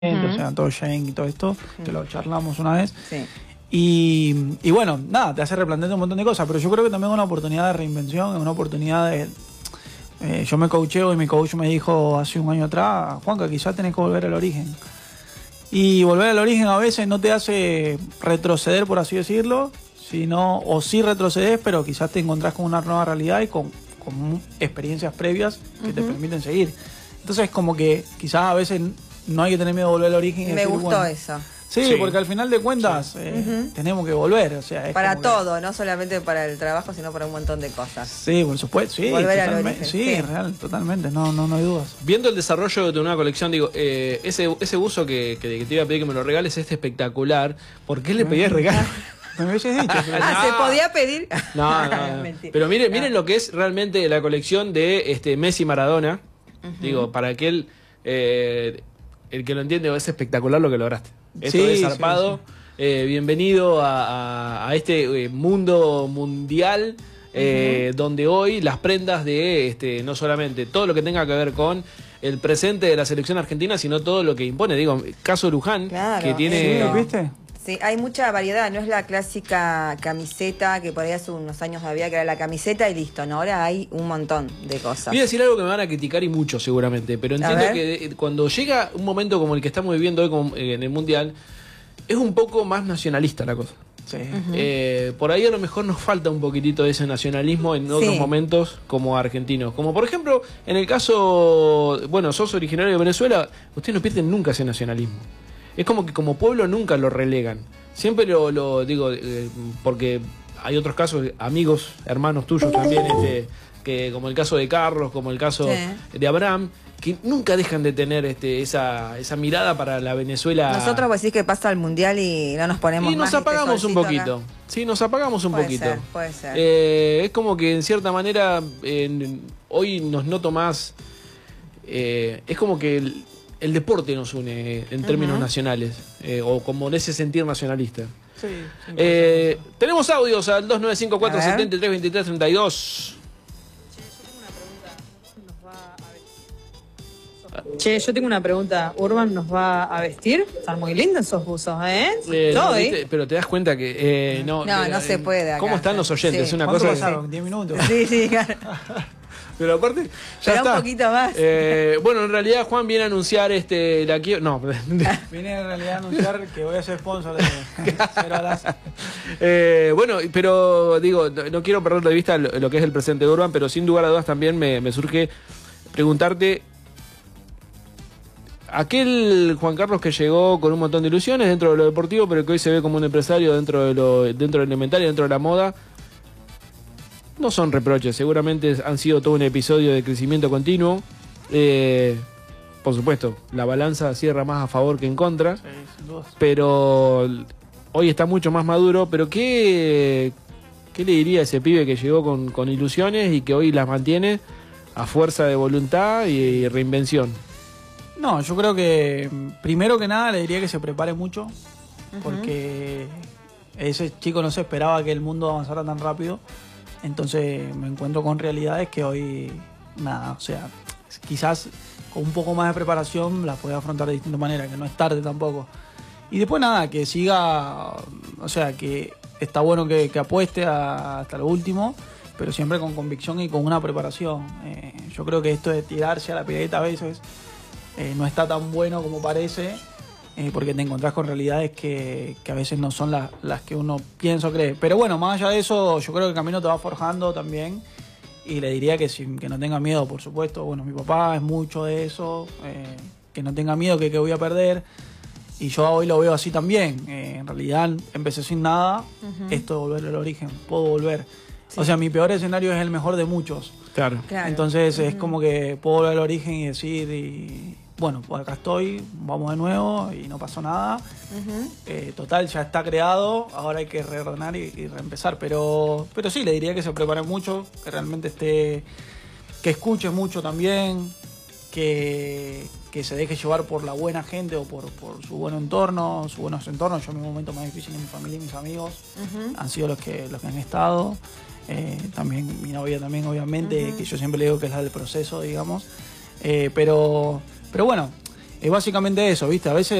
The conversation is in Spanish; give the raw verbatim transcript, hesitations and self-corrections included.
Uh-huh. O sea, todo Shen y todo esto, uh-huh. que lo charlamos una vez. Sí. Y, y bueno, nada, te hace replantear un montón de cosas, pero yo creo que también es una oportunidad de reinvención, es una oportunidad de... Eh, yo me coacheo y mi coach me dijo hace un año atrás, Juanca, quizás tenés que volver al origen. Y volver al origen a veces no te hace retroceder, por así decirlo, sino, o sí retrocedes, pero quizás te encontrás con una nueva realidad y con, con experiencias previas que uh-huh. te permiten seguir. Entonces, como que quizás a veces no hay que tener miedo de volver al origen. Y me decir, gustó bueno, eso. Sí, sí, porque al final de cuentas sí. eh, uh-huh. tenemos que volver. O sea, es para como todo, que... no solamente para el trabajo, sino para un montón de cosas. Sí, por supuesto, sí. Volver al origen. Sí, sí, real, totalmente, no, no, no hay dudas. Viendo el desarrollo de tu nueva colección, digo, eh, ese, ese buzo que, que, que te iba a pedir que me lo regales, este espectacular. ¿Por qué le pedías regalo? Me hubieses dicho. Pero... Ah, ¿se podía pedir? No, no, no. Pero miren, miren lo que es realmente la colección de este Messi Maradona. Uh-huh. Digo, para aquel, eh, el que lo entiende, es espectacular lo que lograste. Esto sí, es zarpado. Sí, sí. Eh, bienvenido a, a, a este eh, mundo mundial eh, uh-huh. donde hoy las prendas de este no solamente todo lo que tenga que ver con el presente de la selección argentina, sino todo lo que impone. Digo, caso Luján, claro, que tiene... Sí, ¿viste? Sí, hay mucha variedad, no es la clásica camiseta que por ahí hace unos años había, que era la camiseta y listo, ¿no? Ahora hay un montón de cosas. Voy a decir algo que me van a criticar y mucho seguramente, pero entiendo que cuando llega un momento como el que estamos viviendo hoy en el Mundial, es un poco más nacionalista la cosa. Sí. Uh-huh. eh, por ahí a lo mejor nos falta un poquitito de ese nacionalismo en otros sí. momentos como argentinos. Como por ejemplo, en el caso, bueno, sos originario de Venezuela, ustedes no pierden nunca ese nacionalismo. Es como que como pueblo nunca lo relegan. Siempre lo, lo digo, eh, porque hay otros casos, amigos, hermanos tuyos también, este, que como el caso de Carlos, como el caso sí. de Abraham, que nunca dejan de tener este, esa, esa mirada para la Venezuela. Nosotros vos decís que pasa el Mundial y no nos ponemos Y nos más apagamos este un poquito. Acá. Sí, nos apagamos un puede poquito. Ser, puede ser. Eh, es como que en cierta manera eh, hoy nos noto más... Eh, es como que... El, El deporte nos une en términos uh-huh. nacionales, eh, o como en ese sentir nacionalista. Sí, eh, tenemos audios al dos nueve cinco cuatro siete tres dos tres tres dos. Che, yo tengo una pregunta. ¿Urban nos va a vestir? Están muy lindos esos buzos, ¿eh? eh no, ¿viste? Pero te das cuenta que... Eh, no, no, eh, no se puede acá. ¿Cómo están los oyentes? Sí. Una ¿Cuánto cosa pasaron? ¿diez minutos? Sí, sí, claro. Pero aparte, ya Pero está. un poquito más. Eh, bueno, en realidad Juan viene a anunciar este la quiero. No, viene en realidad a anunciar que voy a ser sponsor de Cero Alas. eh, Bueno, pero digo, no quiero perder de vista lo, lo que es el presente de Urban, pero sin lugar a dudas también me, me surge preguntarte. Aquel Juan Carlos que llegó con un montón de ilusiones dentro de lo deportivo, pero que hoy se ve como un empresario dentro de lo dentro del elementario, dentro de la moda. No son reproches, seguramente han sido todo un episodio de crecimiento continuo. Eh, por supuesto, la balanza cierra más a favor que en contra. Sí, sin duda. Pero hoy está mucho más maduro. Pero ¿qué, qué le diría a ese pibe que llegó con, con ilusiones y que hoy las mantiene a fuerza de voluntad y reinvención? No, yo creo que primero que nada le diría que se prepare mucho. Uh-huh. Porque ese chico no se esperaba que el mundo avanzara tan rápido. Entonces me encuentro con realidades que hoy, nada, o sea, quizás con un poco más de preparación las puede afrontar de distintas maneras, que no es tarde tampoco. Y después nada, que siga, o sea, que está bueno que, que apueste a, hasta lo último, pero siempre con convicción y con una preparación. Eh, yo creo que esto de tirarse a la pileta a veces eh, no está tan bueno como parece. Eh, porque te encontrás con realidades que, que a veces no son las, las que uno piensa o cree. Pero bueno, más allá de eso, yo creo que el camino te va forjando también. Y le diría que, si, que no tenga miedo, por supuesto. Bueno, mi papá es mucho de eso. Eh, que no tenga miedo que, que voy a perder. Y yo hoy lo veo así también. Eh, en realidad empecé sin nada. Uh-huh. Esto de volver al origen. Puedo volver. Sí. O sea, mi peor escenario es el mejor de muchos. Claro. claro. Entonces uh-huh. es como que puedo volver al origen y decir... Y, bueno, pues acá estoy, vamos de nuevo y no pasó nada. Uh-huh. Eh, total, ya está creado, ahora hay que reordenar y, y reempezar. Pero, pero sí, le diría que se prepare mucho, que realmente esté, que escuche mucho también, que, que se deje llevar por la buena gente o por, por su buen entorno, sus buenos entornos. Yo, mi momento más difícil en mi familia y mis amigos uh-huh. han sido los que, los que han estado. Eh, también mi novia también, obviamente, uh-huh. que yo siempre le digo que es la del proceso, digamos. Eh, pero... Pero bueno, es básicamente eso, ¿viste? A veces